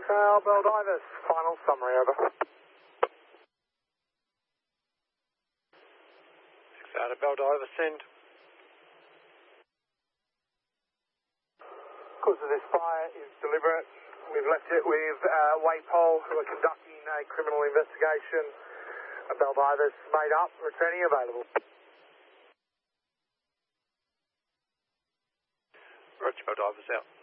Hotel Baldivis, final summary, over. 6 out of Baldivis, send. Cause of this fire is deliberate. We've left it with Waypol, who are conducting a criminal investigation. Baldivis made up, returning available. Roger, Baldivis out.